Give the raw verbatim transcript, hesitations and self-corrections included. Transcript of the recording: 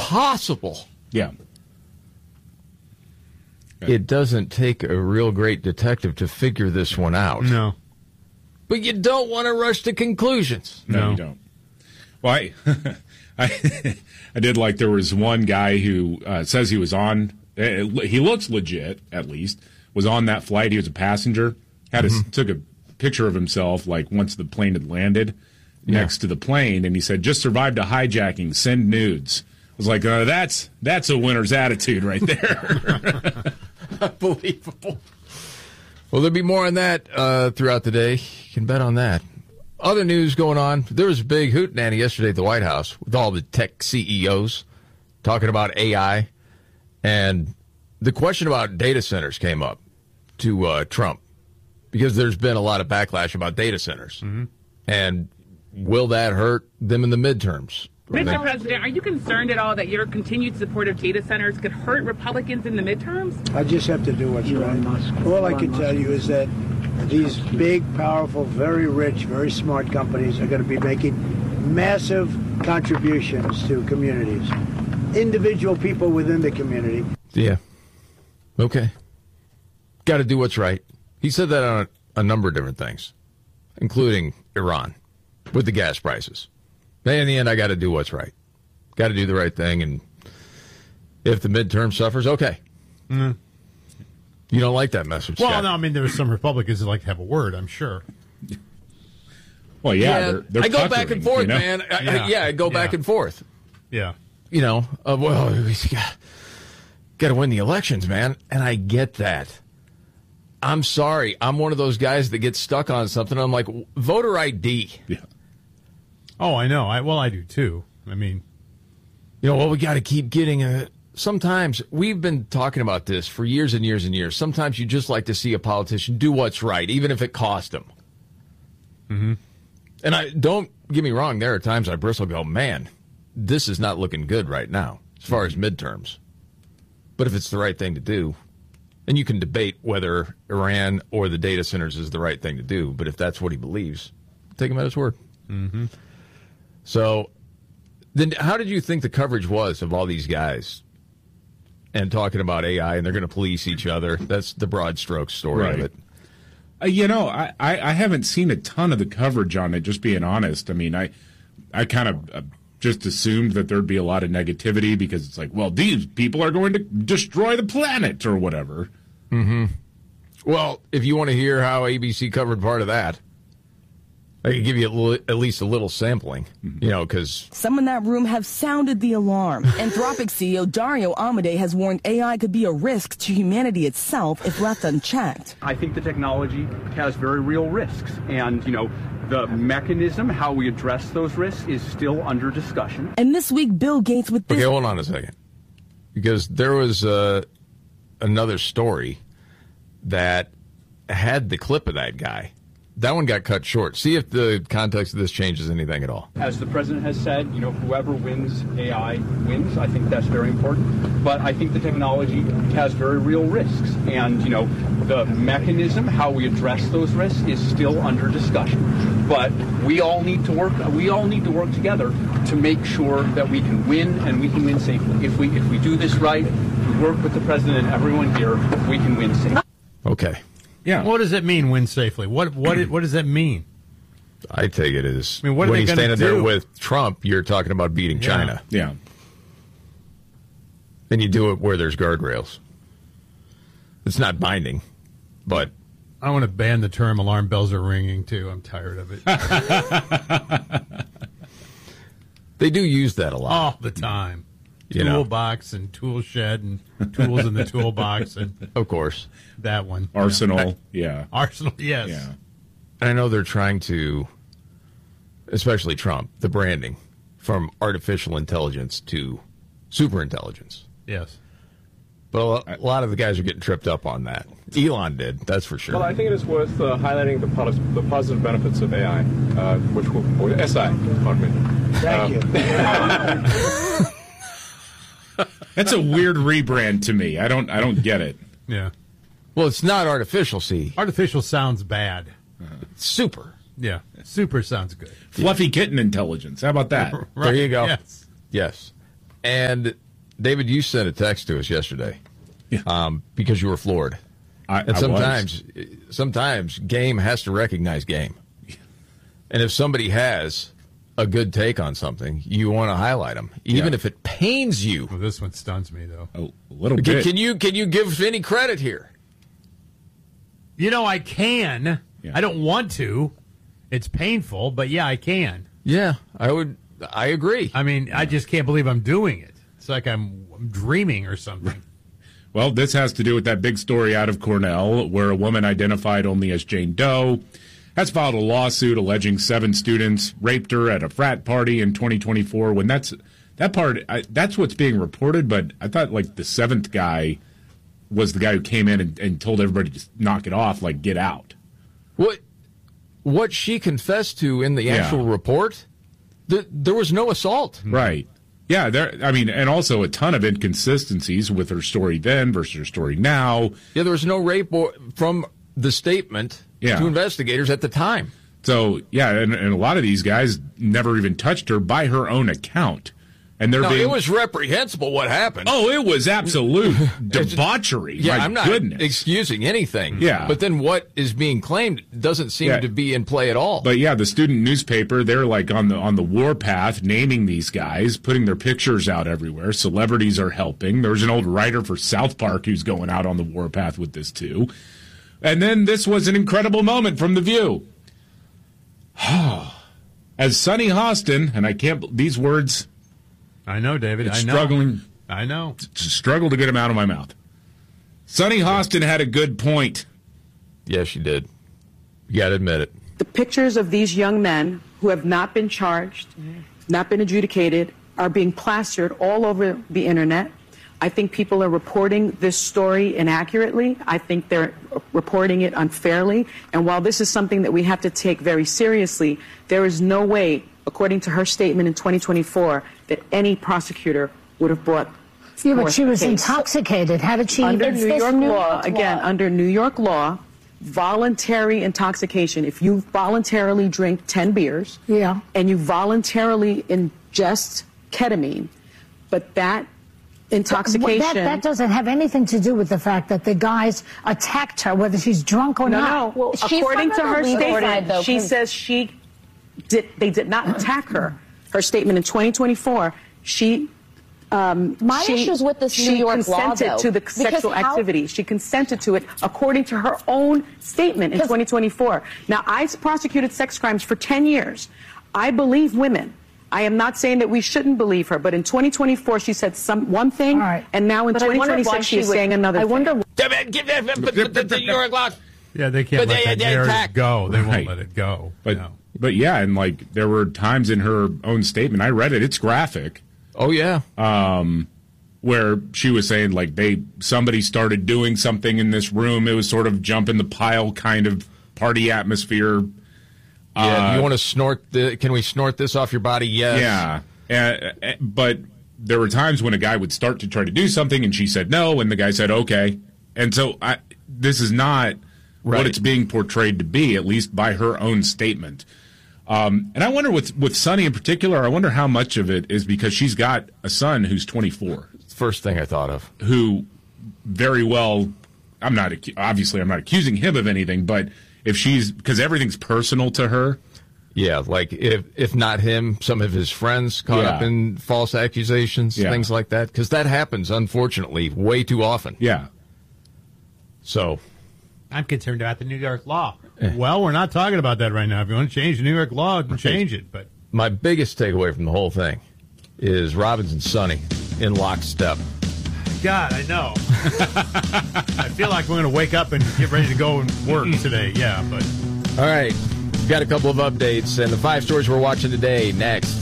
possible? Yeah. It doesn't take a real great detective to figure this one out. No. But you don't want to rush to conclusions. No, No. you don't. Well, I, I, I did like there was one guy who uh, says he was on, uh, he looks legit, at least, was on that flight. He was a passenger, had a, Mm-hmm. took a picture of himself, like, once the plane had landed next to the plane, and he said, just survived a hijacking, send nudes. I was like, uh, that's, that's a winner's attitude right there. Unbelievable. Well, there'll be more on that uh, throughout the day. You can bet on that. Other news going on. There was a big hootenanny yesterday at the White House with all the tech C E Os talking about A I. And the question about data centers came up to uh, Trump because there's been a lot of backlash about data centers. Mm-hmm. And will that hurt them in the midterms? Mister President, are you concerned at all that your continued support of data centers could hurt Republicans in the midterms? I just have to do what's right. All I can tell you is that these big, powerful, very rich, very smart companies are going to be making massive contributions to communities, individual people within the community. Yeah. Okay. Got to do what's right. He said that on a, a number of different things, including Iran with the gas prices. In the end, I got to do what's right. Got to do the right thing, and if the midterm suffers, okay. Mm. You don't like that message, Well, Scott. no, I mean, there are some Republicans that like to have a word, I'm sure. Well, yeah, they're, they're I go puckering, back and forth, you know? man. I, Yeah. I, yeah, I go Yeah. back and forth. Yeah. You know, uh, well, we got, got to win the elections, man, and I get that. I'm sorry. I'm one of those guys that gets stuck on something. I'm like, voter I D. Yeah. Oh, I know. I Well, I do, too. I mean, You know, well, we got to keep getting a. Sometimes we've been talking about this for years and years and years. Sometimes you just like to see a politician do what's right, even if it cost them. mm-hmm. And I don't get me wrong. There are times I bristle, go, man, this is not looking good right now as far as midterms. But if it's the right thing to do, and you can debate whether Iran or the data centers is the right thing to do, but if that's what he believes, take him at his word. Mm-hmm. So then how did you think the coverage was of all these guys and talking about A I and they're going to police each other? That's the broad strokes story Right. of it. Uh, you know, I, I, I haven't seen a ton of the coverage on it, just being honest. I mean, I I kind of uh, just assumed that there'd be a lot of negativity because it's like, well, these people are going to destroy the planet or whatever. Mm-hmm. Well, if you want to hear how A B C covered part of that, I can give you a li- at least a little sampling, you know, because Some in that room have sounded the alarm. Anthropic C E O Dario Amodei has warned A I could be a risk to humanity itself if left unchecked. I think the technology has very real risks, and, you know, the mechanism, how we address those risks, is still under discussion. And this week, Bill Gates with this... Okay, hold on a second. Because there was uh, another story that had the clip of that guy. That one got cut short. See if the context of this changes anything at all. As the president has said, you know, whoever wins A I wins. I think that's very important. But I think the technology has very real risks. And, you know, the mechanism, how we address those risks, is still under discussion. But we all need to work we all need to work together to make sure that we can win, and we can win safely. If we if we do this right, we work with the president and everyone here, we can win safely. Okay. Yeah. What does it mean, win safely? What what what does that mean? I take it as I mean, what are when they he's gonna standing there do? with Trump, you're talking about beating Yeah. China. Yeah. And you do it where there's guardrails. It's not binding, but I want to ban the term alarm bells are ringing, too. I'm tired of it. they do use that a lot. All the time. You know. Toolbox and tool shed and tools in the toolbox and Of course. that one. Arsenal. Yeah. Arsenal, yes. Yeah. I know they're trying to, especially Trump, the branding from artificial intelligence to super intelligence. Yes. But a lo- a lot of the guys are getting tripped up on that. Elon did, that's for sure. Well, I think it is worth uh, highlighting the, pos- the positive benefits of A I, uh, which will, or S I, pardon me. Thank Um, you. That's a weird rebrand to me. I don't I don't get it. Yeah. Well, it's not artificial, see. Artificial sounds bad. It's super. Yeah. Super sounds good. Fluffy kitten intelligence. How about that? There you go. Yes. Yes. And, David, you sent a text to us yesterday Yeah. um, because you were floored. I, and I sometimes, was. sometimes game has to recognize game. And if somebody has a good take on something, you want to highlight them, even Yeah. if it pains you. Well, this one stuns me, though. A little Can, bit. can you can you give any credit here? You know, I can. Yeah. I don't want to. It's painful, but yeah, I can. Yeah, I would. I agree. I mean, I just can't believe I'm doing it. It's like I'm, I'm dreaming or something. Well, this has to do with that big story out of Cornell where a woman identified only as Jane Doe has filed a lawsuit alleging seven students raped her at a frat party in twenty twenty-four. When that's that part, I, that's what's being reported. But I thought like the seventh guy was the guy who came in and, and told everybody to knock it off, like get out. What what she confessed to in the Yeah. actual report, th- there was no assault. Right. Yeah, there. I mean, and also a ton of inconsistencies with her story then versus her story now. Yeah, there was no rape or, from the statement Yeah. to investigators at the time. So, yeah, and, and a lot of these guys never even touched her by her own account. And they're No, being, it was reprehensible what happened. oh, it was absolute debauchery. yeah, My I'm not goodness. excusing anything. Yeah. But then what is being claimed doesn't seem Yeah. to be in play at all. But yeah, the student newspaper, they're like on the on the warpath, naming these guys, putting their pictures out everywhere. Celebrities are helping. There was an old writer for South Park who's going out on the warpath with this too. And then this was an incredible moment from The View. As Sonny Hostin, and I can't, these words, I know, David. it's I know. struggling, I know. struggle to get them out of my mouth. Sonny Hostin had a good point. Yes, you did. You got to admit it. The pictures of these young men who have not been charged, not been adjudicated, are being plastered all over the internet. I think people are reporting this story inaccurately. I think they're reporting it unfairly. And while this is something that we have to take very seriously, there is no way, according to her statement in twenty twenty-four, that any prosecutor would have brought Yeah, but forth she was the case. intoxicated. How did she Under even New this York New law, York again, law. under New York law, voluntary intoxication, if you voluntarily drink ten beers Yeah. and you voluntarily ingest ketamine, but that intoxication... That, that doesn't have anything to do with the fact that the guys attacked her, whether she's drunk or no, not. no. According to her statement, she says she did. They did not attack her. Her statement in twenty twenty-four, she... Um, My she, issues with this she New York law, consented though, to the because sexual how- activity. She consented to it according to her own statement in twenty twenty-four. Now, I prosecuted sex crimes for ten years. I believe women. I am not saying that we shouldn't believe her, but in twenty twenty-four she said some one thing, right. and now in But I twenty wonder why twenty-six she she is would- saying another I thing. wonder Give that, but, but, but the New York law. Yeah, they can't But let they- that they narrative attack- go. They won't Right. let it go. But No. but yeah, and like there were times in her own statement, I read it, it's graphic, Oh, yeah. where she was saying like they somebody started doing something in this room. It was sort of jump in the pile kind of party atmosphere. Yeah, Uh, you want to snort the? Can we snort this off your body? Yes. Yeah. Uh, uh, but there were times when a guy would start to try to do something and she said no, and the guy said okay. And so I, this is not Right. what it's being portrayed to be, at least by her own statement. Um, and I wonder with with Sonny in particular, I wonder how much of it is because she's got a son who's twenty-four, First thing I thought of. who very well, I'm not acu- obviously I'm not accusing him of anything, but if she's because everything's personal to her. Yeah, like if if not him, some of his friends caught Yeah. up in false accusations, Yeah. things like that, because that happens unfortunately way too often. Yeah. So I'm concerned about the New York law. Well, we're not talking about that right now. If you want to change the New York law, change it. But my biggest takeaway from the whole thing is Robbins and Sonny in lockstep. God, I know. I feel like we're going to wake up and get ready to go and work today. Yeah, but All right, got a couple of updates and the five stories we're watching today next.